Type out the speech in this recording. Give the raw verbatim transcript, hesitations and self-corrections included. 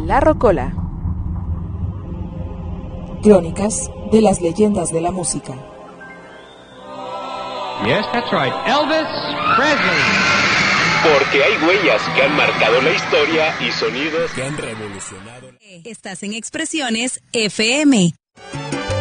La Rocola. Crónicas de las leyendas de la música. Yes, that's right. Elvis Presley. Porque hay huellas que han marcado la historia y sonidos que han revolucionado. Estás en Expresiones F M.